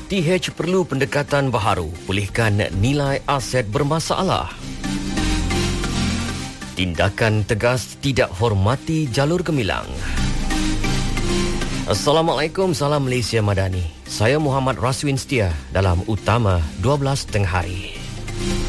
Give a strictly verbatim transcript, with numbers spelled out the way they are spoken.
T H perlu pendekatan baharu pulihkan nilai aset bermasalah. Tindakan tegas tidak hormati jalur gemilang. Assalamualaikum, salam Malaysia Madani. Saya Muhammad Raswin Setia dalam Utama dua belas tengah hari.